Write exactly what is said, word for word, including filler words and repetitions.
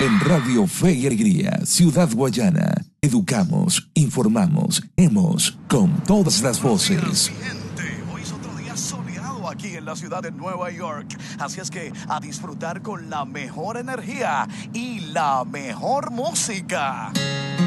En Radio Fe y Alegría, Ciudad Guayana, educamos, informamos, hemos con todas las voces. Hoy es otro día soleado aquí en la ciudad de Nueva York, así es que a disfrutar con la mejor energía y la mejor música.